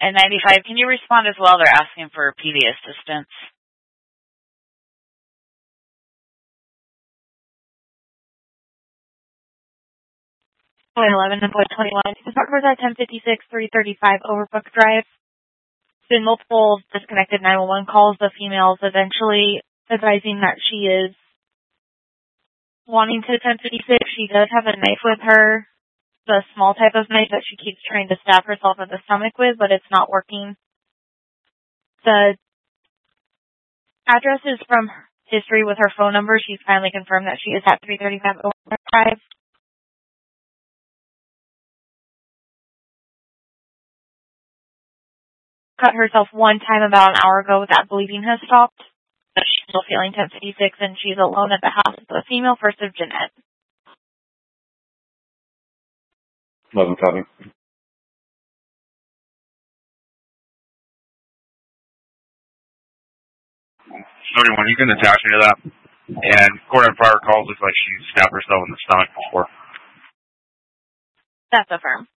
And 95, can you respond as well? They're asking for PD assistance. 11 and 21. Department at 1056, 335 Overbrook Drive. Been multiple disconnected 911 calls. The female is eventually advising that she is wanting to 1056. She does have a knife with her, the small type of knife that she keeps trying to stab herself in the stomach with, but it's not working. The address is from history with her phone number. She's finally confirmed that she is at 335 Overbrook Drive. Cut herself one time about an hour ago. That bleeding has stopped. But she's still feeling 1056, and she's alone at the house with the female first of Jeanette. 11 copy. 31, you can attach me to that. And according to prior calls, looks like she stabbed herself in the stomach before. That's affirmed.